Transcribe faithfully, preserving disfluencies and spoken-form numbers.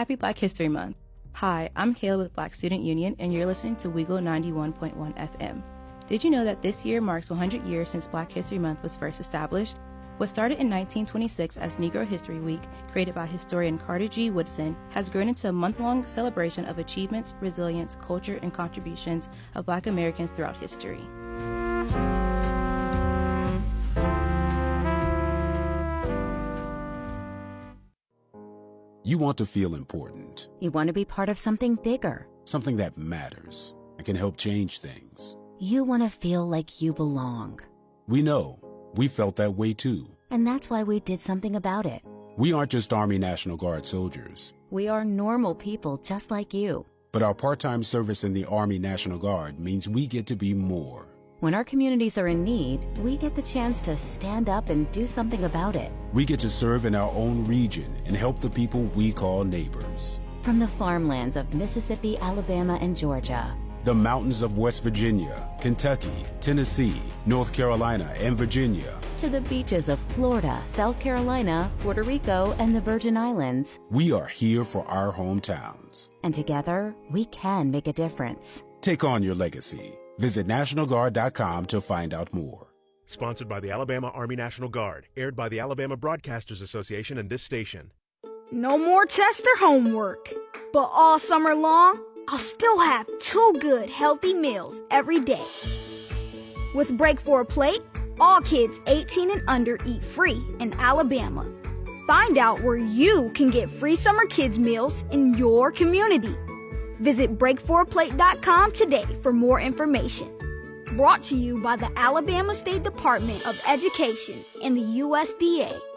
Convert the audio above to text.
Happy Black History Month. Hi, I'm Kayla with Black Student Union, and you're listening to Weagle ninety-one point one F M. Did you know that this year marks one hundred years since Black History Month was first established? What started in nineteen twenty-six as Negro History Week, created by historian Carter G. Woodson, has grown into a month-long celebration of achievements, resilience, culture, and contributions of Black Americans throughout history. You want to feel important. You want to be part of something bigger. Something that matters and can help change things. You want to feel like you belong. We know. We felt that way too. And that's why we did something about it. We aren't just Army National Guard soldiers. We are normal people just like you. But our part-time service in the Army National Guard means we get to be more. When our communities are in need, we get the chance to stand up and do something about it. We get to serve in our own region and help the people we call neighbors. From the farmlands of Mississippi, Alabama, and Georgia. The mountains of West Virginia, Kentucky, Tennessee, North Carolina, and Virginia. To the beaches of Florida, South Carolina, Puerto Rico, and the Virgin Islands. We are here for our hometowns. And together, we can make a difference. Take on your legacy. Visit National Guard dot com to find out more. Sponsored by the Alabama Army National Guard. Aired by the Alabama Broadcasters Association and this station. No more test or homework. But all summer long, I'll still have two good, healthy meals every day. With Break for a Plate, all kids eighteen and under eat free in Alabama. Find out where you can get free summer kids meals in your community. Visit break for a plate dot com today for more information. Brought to you by the Alabama State Department of Education and the U S D A.